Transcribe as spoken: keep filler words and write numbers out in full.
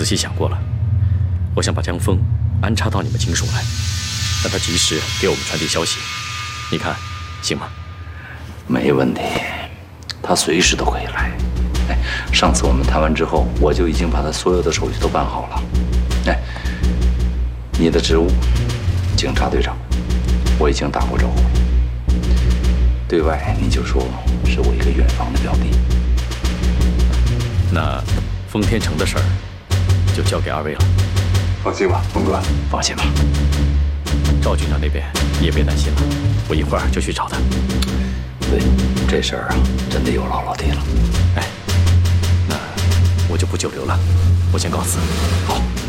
仔细想过了，我想把江峰安插到你们警署来，让他及时给我们传递消息。你看，行吗？ 没问题，他随时都可以来。哎，上次我们谈完之后，我就已经把他所有的手续都办好了。哎，你的职务，警察队长，我已经打过招呼了。对外你就说是我一个远房的表弟。 那丰天成的事儿就交给二位了。 放心吧，峰哥， 放心吧。 赵局长那边你也别担心了，我一会儿就去找他。 对，这事儿啊，真得有老老弟了。 哎，那我就不久留了，我先告辞。 好。